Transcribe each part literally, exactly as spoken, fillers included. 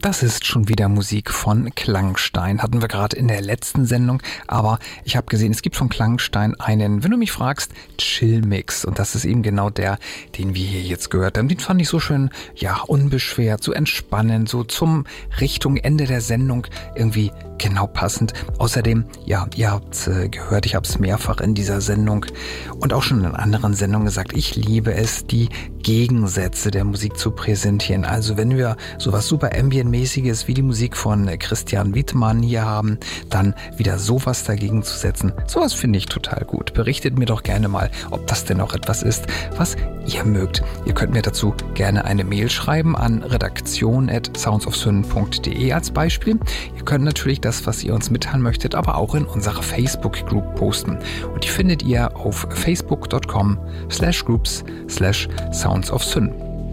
Das ist schon wieder Musik von Klangstein. Hatten wir gerade in der letzten Sendung, aber ich habe gesehen, es gibt von Klangstein einen, wenn du mich fragst, Chill-Mix. Und das ist eben genau der, den wir hier jetzt gehört haben. Den fand ich so schön, ja, unbeschwert, so entspannend, so zum Richtung Ende der Sendung irgendwie genau passend. Außerdem, ja, ihr habt äh, gehört, ich habe es mehrfach in dieser Sendung und auch schon in anderen Sendungen gesagt, ich liebe es, die Gegensätze der Musik zu präsentieren. Also wenn wir sowas super Ambient-mäßiges wie die Musik von Christian Wittmann hier haben, dann wieder sowas dagegen zu setzen. Sowas finde ich total gut. Berichtet mir doch gerne mal, ob das denn auch etwas ist, was ihr mögt. Ihr könnt mir dazu gerne eine Mail schreiben an redaktion at soundsofsyn punkt de als Beispiel. Ihr könnt natürlich das, was ihr uns mitteilen möchtet, aber auch in unserer Facebook-Group posten. Und die findet ihr auf facebook.com slash groups slash soundsofsyn.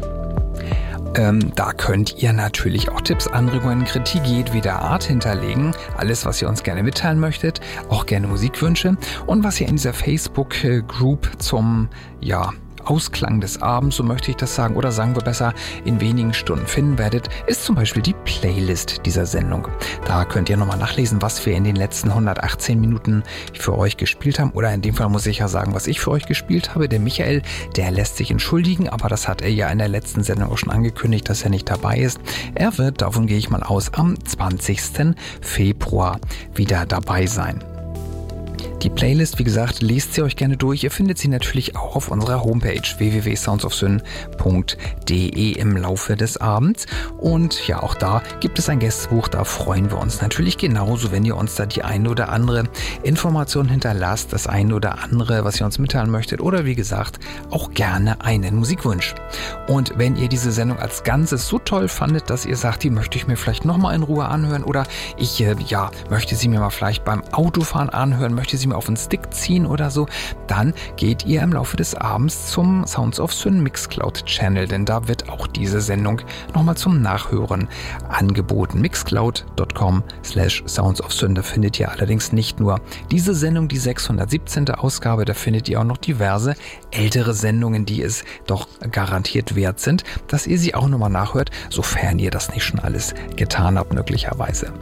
Ähm, da könnt ihr natürlich auch Tipps, Anregungen, Kritik jedweder Art hinterlegen. Alles, was ihr uns gerne mitteilen möchtet, auch gerne Musikwünsche. Und was ihr in dieser Facebook-Group zum, ja, Ausklang des Abends, so möchte ich das sagen, oder sagen wir besser, in wenigen Stunden finden werdet, ist zum Beispiel die Playlist dieser Sendung. Da könnt ihr nochmal nachlesen, was wir in den letzten hundertachtzehn Minuten für euch gespielt haben. Oder in dem Fall muss ich ja sagen, was ich für euch gespielt habe. Der Michael, der lässt sich entschuldigen, aber das hat er ja in der letzten Sendung auch schon angekündigt, dass er nicht dabei ist. Er wird, davon gehe ich mal aus, am zwanzigsten Februar wieder dabei sein. Die Playlist, wie gesagt, lest sie euch gerne durch. Ihr findet sie natürlich auch auf unserer Homepage w w w punkt soundsofsyn punkt de im Laufe des Abends. Und ja, auch da gibt es ein Gästebuch, da freuen wir uns natürlich genauso, wenn ihr uns da die eine oder andere Information hinterlasst, das eine oder andere, was ihr uns mitteilen möchtet oder wie gesagt, auch gerne einen Musikwunsch. Und wenn ihr diese Sendung als Ganzes so toll fandet, dass ihr sagt, die möchte ich mir vielleicht nochmal in Ruhe anhören oder ich, äh, ja, möchte sie mir mal vielleicht beim Autofahren anhören, möchte sie mir auf den Stick ziehen oder so, dann geht ihr im Laufe des Abends zum Sounds of Syn Mixcloud Channel, denn da wird auch diese Sendung nochmal zum Nachhören angeboten. mixcloud.com slash soundsofsyn. Da findet ihr allerdings nicht nur diese Sendung, die sechshundertsiebzehnte Ausgabe, da findet ihr auch noch diverse ältere Sendungen, die es doch garantiert wert sind, dass ihr sie auch nochmal nachhört, sofern ihr das nicht schon alles getan habt, möglicherweise.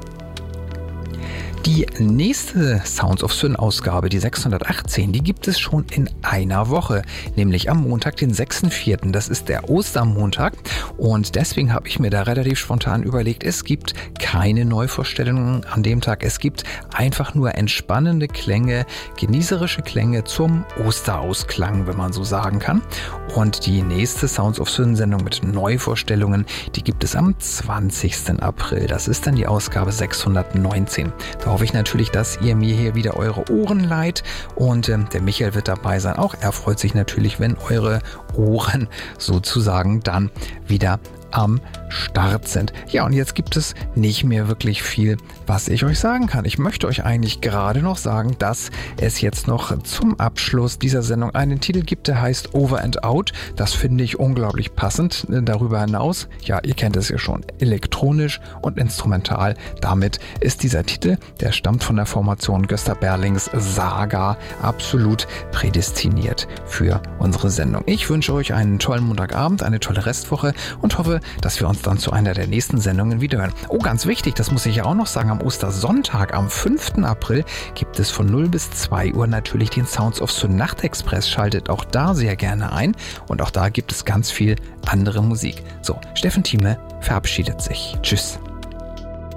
Die nächste Sounds of Syn Ausgabe, die sechshundertachtzehn, die gibt es schon in einer Woche, nämlich am Montag, den sechsten vierten Das ist der Ostermontag und deswegen habe ich mir da relativ spontan überlegt, es gibt keine Neuvorstellungen an dem Tag. Es gibt einfach nur entspannende Klänge, genießerische Klänge zum Osterausklang, wenn man so sagen kann. Und die nächste Sounds of Syn Sendung mit Neuvorstellungen, die gibt es am zwanzigsten April. Das ist dann die Ausgabe sechshundertneunzehn. Da hoffe ich natürlich, dass ihr mir hier wieder eure Ohren leiht und äh, der Michael wird dabei sein. Auch er freut sich natürlich, wenn eure Ohren sozusagen dann wieder am Start sind. Ja, und jetzt gibt es nicht mehr wirklich viel, was ich euch sagen kann. Ich möchte euch eigentlich gerade noch sagen, dass es jetzt noch zum Abschluss dieser Sendung einen Titel gibt, der heißt Over and Out. Das finde ich unglaublich passend. Darüber hinaus, ja, ihr kennt es ja schon, elektronisch und instrumental. Damit ist dieser Titel, der stammt von der Formation Gösta Berlings Saga, absolut prädestiniert für unsere Sendung. Ich wünsche euch einen tollen Montagabend, eine tolle Restwoche und hoffe, dass wir uns dann zu einer der nächsten Sendungen wiederhören. Oh, ganz wichtig, das muss ich ja auch noch sagen, am Ostersonntag, am fünften April, gibt es von null bis zwei Uhr natürlich den Sounds of Syn Nachtexpress. Schaltet auch da sehr gerne ein und auch da gibt es ganz viel andere Musik. So, Steffen Thieme verabschiedet sich. Tschüss.